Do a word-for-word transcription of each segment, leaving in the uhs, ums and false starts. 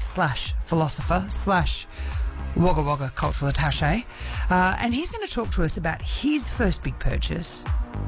slash philosopher slash Wagga Wagga cultural attaché. Uh, and he's going to talk to us about his first big purchase.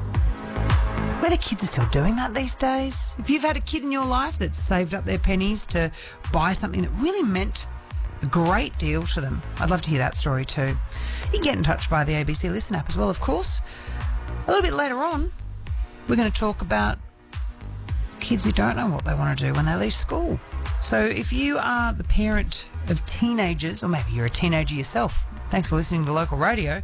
Whether kids are still doing that these days. If you've had a kid in your life that's saved up their pennies to buy something that really meant a great deal to them, I'd love to hear that story too. You can get in touch via the A B C Listen app as well, of course. A little bit later on, we're going to talk about kids who don't know what they want to do when they leave school. So if you are the parent of teenagers, or maybe you're a teenager yourself, thanks for listening to local radio,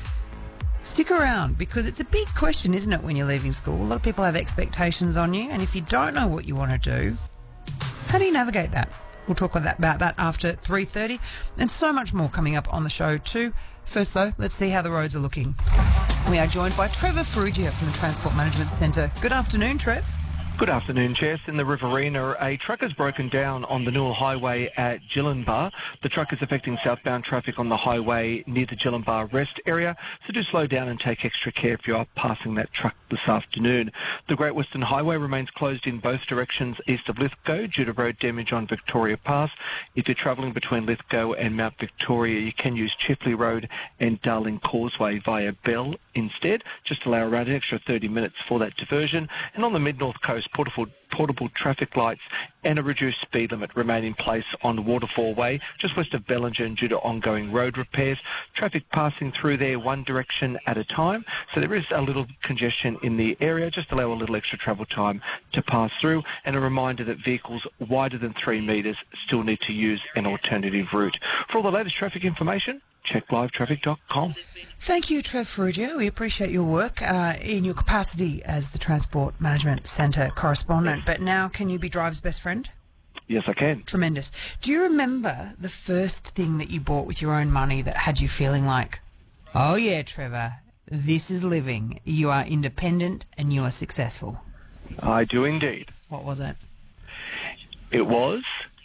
stick around, because it's a big question, isn't it, when you're leaving school? A lot of people have expectations on you, and if you don't know what you want to do, how do you navigate that? We'll talk about that after three thirty, and so much more coming up on the show too. First, though, let's see how the roads are looking. We are joined by Trevor Ferrugia from the Transport Management Centre. Good afternoon, Trev. Good afternoon, Jess. In the Riverina, a truck has broken down on the Newell Highway at Gillenbar. The truck is affecting southbound traffic on the highway near the Gillenbar Rest area, so do slow down and take extra care if you are passing that truck this afternoon. The Great Western Highway remains closed in both directions east of Lithgow due to road damage on Victoria Pass. If you're travelling between Lithgow and Mount Victoria, you can use Chifley Road and Darling Causeway via Bell instead. Just allow around an extra thirty minutes for that diversion. And on the mid-north coast, Portable, portable traffic lights and a reduced speed limit remain in place on Waterfall Way, just west of Bellingen, due to ongoing road repairs. Traffic passing through there one direction at a time, so there is a little congestion in the area. Just allow a little extra travel time to pass through, and a reminder that vehicles wider than three metres still need to use an alternative route. For all the latest traffic information, check live traffic dot com. Thank you, Trev Ferrugia. We appreciate your work uh, in your capacity as the Transport Management Centre correspondent. But now, can you be driver's best friend? Yes, I can. Tremendous. Do you remember the first thing that you bought with your own money that had you feeling like, oh yeah, Trevor, this is living. You are independent and you are successful? I do indeed. What was it? It was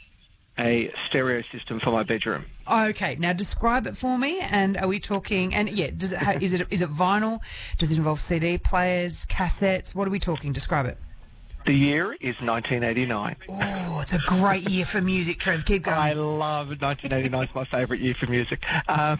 a stereo system for my bedroom. Okay, now describe it for me. And are we talking? And yeah, does it ha- is it is it vinyl? Does it involve C D players, cassettes? What are we talking? Describe it. The year is nineteen eighty-nine. Oh, it's a great year for music, Trev. Keep going. I love nineteen eighty-nine. It's my favourite year for music. Um,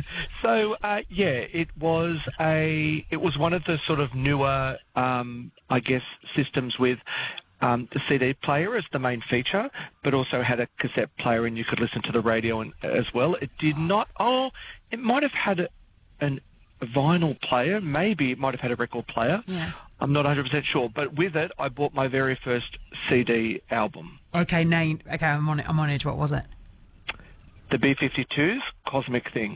so uh, yeah, it was a it was one of the sort of newer, um, I guess, systems with Um, the C D player as the main feature, but also had a cassette player, and you could listen to the radio and, as well. It did not, oh, it might have had a, an, a vinyl player. Maybe it might have had a record player. Yeah. I'm not one hundred percent sure. But with it, I bought my very first C D album. Okay, now, you, okay, I'm on it. I'm on edge. What was it? The B fifty-two's Cosmic Thing.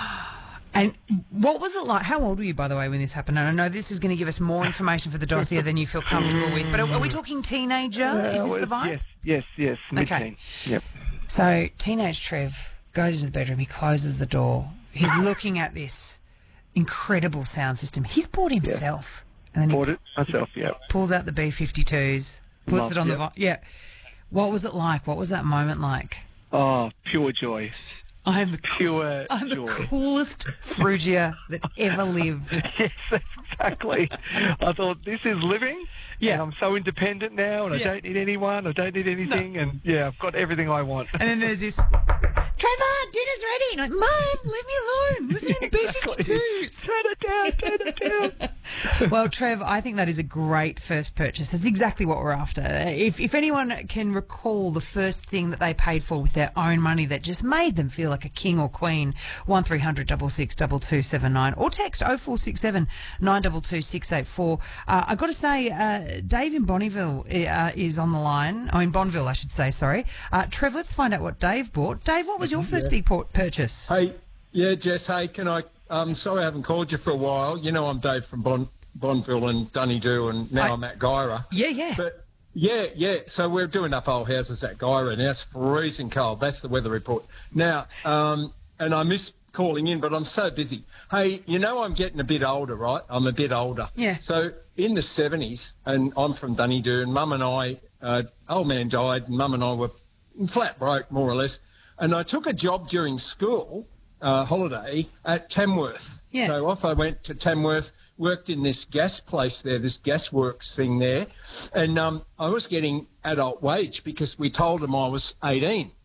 And what was it like? How old were you, by the way, when this happened? And I know this is going to give us more information for the dossier than you feel comfortable with, but are, are we talking teenager? Uh, is this the vibe? Yes, yes, yes, mid-teen. Okay. Yep. So, teenage Trev goes into the bedroom, he closes the door, he's looking at this incredible sound system. He's bought himself. Yeah. And then Bought he it myself, yeah. pulls out the B fifty-twos, puts Love, it on yeah. the... Vi- yeah. What was it like? What was that moment like? Oh, pure joy. I'm the, Pure I'm the joy. coolest Ferrugia that ever lived. Yes, exactly. I thought, this is living. Yeah. And I'm so independent now, and Yeah. I don't need anyone. I don't need anything. No. And, yeah, I've got everything I want. And then there's this, Trevor, dinner's ready. And I'm like, Mum, leave me alone. Listen to the B fifty-twos. Turn it down, turn it down. Well, Trev, I think that is a great first purchase. That's exactly what we're after. If if anyone can recall the first thing that they paid for with their own money that just made them feel like a king or queen, one three hundred six six two two seven nine or text oh four six seven nine two two six eight four. Uh, I've got to say, uh, Dave in Bonneville uh, is on the line. Oh, in Bonneville, I should say, sorry. Uh, Trev, let's find out what Dave bought. Dave, what was your first Yeah. big port purchase? Hey, yeah, Jess, hey, can I, um, sorry I haven't called you for a while. You know I'm Dave from bon, Bonneville and Dunedoo, and now I- I'm at Gyra. Yeah, yeah. But, yeah, yeah, so we're doing up old houses at Gyra now. It's freezing cold. That's the weather report. Now, um, and I miss calling in, but I'm so busy. Hey, you know I'm getting a bit older, right? I'm a bit older. Yeah. So in the seventies, and I'm from Dunedoo, and Mum and I, uh, old man died, and Mum and I were flat broke, more or less. And I took a job during school, uh, holiday, at Tamworth. Yeah. So off I went to Tamworth, worked in this gas place there, this gas works thing there. And um, I was getting adult wage because we told them I was eighteen.